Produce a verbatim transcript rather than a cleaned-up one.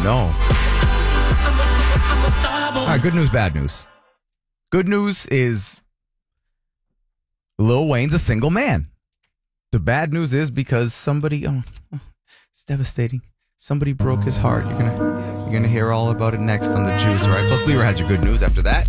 no. All right, good news, bad news. Good news is Lil Wayne's a single man. The bad news is because somebody, oh, it's devastating. Somebody broke his heart. You're gonna, you're gonna hear all about it next on The Juice, all right? Plus, Leroy has your good news after that.